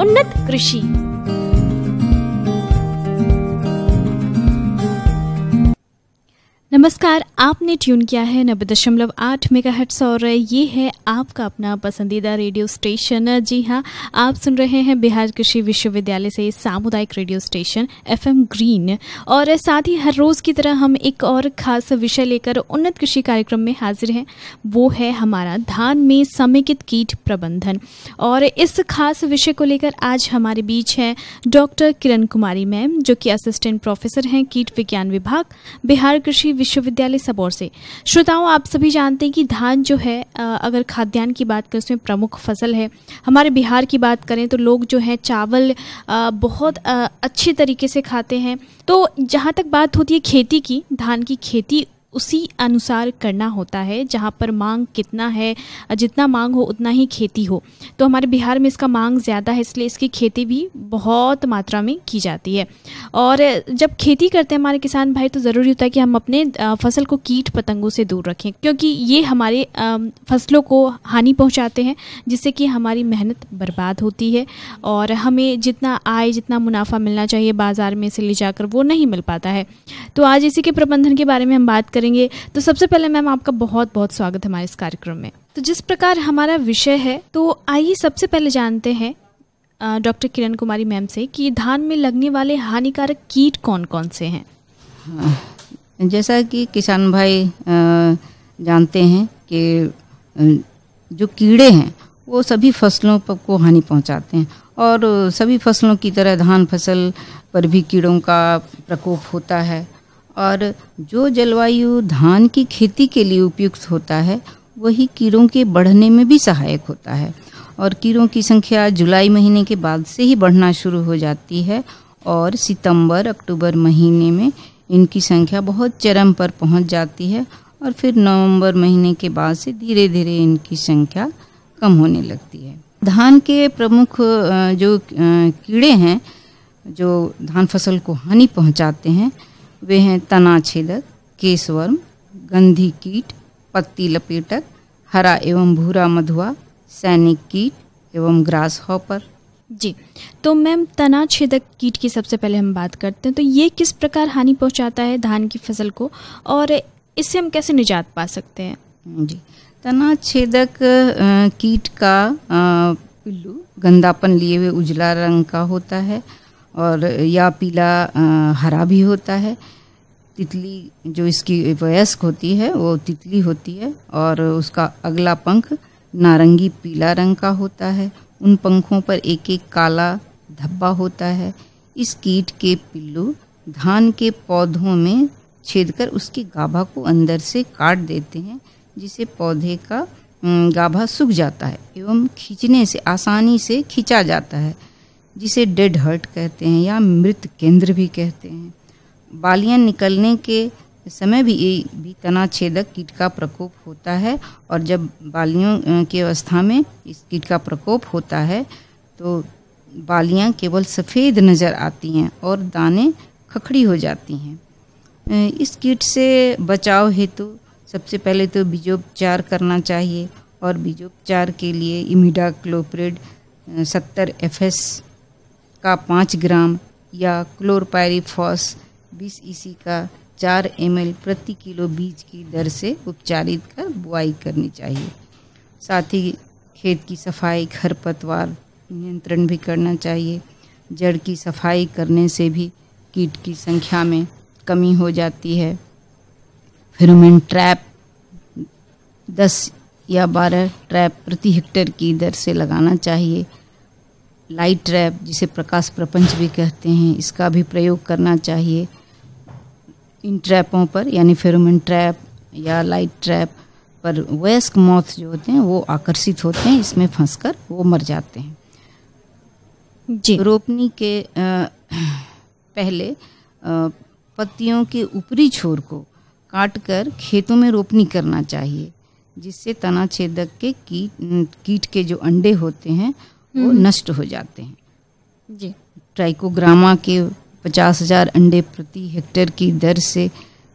उन्नत कृषि। नमस्कार, आपने ट्यून किया है 90.8 मेगाहर्ट्ज़ और ये है आपका अपना पसंदीदा रेडियो स्टेशन। जी हाँ, आप सुन रहे हैं बिहार कृषि विश्वविद्यालय से सामुदायिक रेडियो स्टेशन FM ग्रीन। और साथ ही हर रोज़ की तरह हम एक और ख़ास विषय लेकर उन्नत कृषि कार्यक्रम में हाजिर हैं। वो है हमारा धान में समेकित कीट प्रबंधन। और इस खास विषय को लेकर आज हमारे बीच हैं डॉक्टर किरण कुमारी मैम, जो कि असिस्टेंट प्रोफेसर हैं कीट विज्ञान विभाग, बिहार कृषि विश्वविद्यालय सबौर से। श्रोताओं, आप सभी जानते हैं कि धान जो है, अगर खाद्यान्न की बात करें उसमें प्रमुख फसल है। हमारे बिहार की बात करें तो लोग जो है चावल बहुत अच्छी तरीके से खाते हैं। तो जहाँ तक बात होती है खेती की, धान की खेती उसी अनुसार करना होता है जहाँ पर मांग कितना है, जितना मांग हो उतना ही खेती हो। तो हमारे बिहार में इसका मांग ज़्यादा है, इसलिए इसकी खेती भी बहुत मात्रा में की जाती है। और जब खेती करते हैं हमारे किसान भाई, तो ज़रूरी होता है कि हम अपने फसल को कीट पतंगों से दूर रखें, क्योंकि ये हमारे फसलों को हानि पहुँचाते हैं, जिससे कि हमारी मेहनत बर्बाद होती है और हमें जितना आय, जितना मुनाफा मिलना चाहिए बाज़ार में से ले जाकर, वो नहीं मिल पाता है। तो आज इसी के प्रबंधन के बारे में हम बात करेंगे। तो सबसे पहले मैम, आपका बहुत बहुत स्वागत है हमारे इस कार्यक्रम में। तो जिस प्रकार हमारा विषय है, तो आइए सबसे पहले जानते हैं डॉक्टर किरण कुमारी मैम से कि धान में लगने वाले हानिकारक कीट कौन कौन से हैं। जैसा कि किसान भाई जानते हैं कि जो कीड़े हैं वो सभी फसलों को हानि पहुंचाते हैं, और सभी फसलों की तरह धान फसल पर भी कीड़ों का प्रकोप होता है। और जो जलवायु धान की खेती के लिए उपयुक्त होता है, वही कीड़ों के बढ़ने में भी सहायक होता है। और कीड़ों की संख्या जुलाई महीने के बाद से ही बढ़ना शुरू हो जाती है, और सितंबर अक्टूबर महीने में इनकी संख्या बहुत चरम पर पहुंच जाती है, और फिर नवंबर महीने के बाद से धीरे धीरे इनकी संख्या कम होने लगती है। धान के प्रमुख जो कीड़े हैं जो धान फसल को हानि पहुंचाते हैं, वे हैं तना छेदक, केसवर्म, गंधी कीट, पत्ती लपेटक, हरा एवं भूरा मधुआ, सैनिक कीट एवं ग्रास हॉपर। जी, तो मैम तना छेदक कीट की सबसे पहले हम बात करते हैं। तो ये किस प्रकार हानि पहुंचाता है धान की फसल को, और इससे हम कैसे निजात पा सकते हैं? जी, तना छेदक कीट का पिल्लू गंदापन लिए हुए उजला रंग का होता है, और या पीला हरा भी होता है। तितली जो इसकी वयस्क होती है वो तितली होती है, और उसका अगला पंख नारंगी पीला रंग का होता है। उन पंखों पर एक एक काला धब्बा होता है। इस कीट के पिल्लू धान के पौधों में छेदकर उसके गाभा को अंदर से काट देते हैं, जिससे पौधे का गाभा सूख जाता है एवं खींचने से आसानी से खींचा जाता है, जिसे डेड हर्ट कहते हैं या मृत केंद्र भी कहते हैं। बालियां निकलने के समय भी तना छेदक कीट का प्रकोप होता है, और जब बालियों की अवस्था में इस कीट का प्रकोप होता है तो बालियां केवल सफ़ेद नज़र आती हैं और दाने खखड़ी हो जाती हैं। इस कीट से बचाव हेतु सबसे पहले तो बीजोपचार करना चाहिए, और बीजोपचार के लिए इमिडाक्लोप्रिड 70 FS का 5 ग्राम या क्लोरपायरीफॉस 20 EC का 4 ml प्रति किलो बीज की दर से उपचारित कर बुआई करनी चाहिए। साथ ही खेत की सफाई, खरपतवार नियंत्रण भी करना चाहिए। जड़ की सफाई करने से भी कीट की संख्या में कमी हो जाती है। फेरोमोन ट्रैप 10 या 12 ट्रैप प्रति हेक्टेयर की दर से लगाना चाहिए। लाइट ट्रैप, जिसे प्रकाश प्रपंच भी कहते हैं, इसका भी प्रयोग करना चाहिए। इन ट्रैपों पर यानी फेरोमोन ट्रैप या लाइट ट्रैप पर वयस्क मॉथ जो होते हैं वो आकर्षित होते हैं, इसमें फंसकर वो मर जाते हैं। जी, रोपनी के पहले पत्तियों के ऊपरी छोर को काटकर खेतों में रोपनी करना चाहिए, जिससे तना छेदक के कीट के जो अंडे होते हैं वो नष्ट हो जाते हैं। जी, ट्राइकोग्रामा के 50,000 अंडे प्रति हेक्टेयर की दर से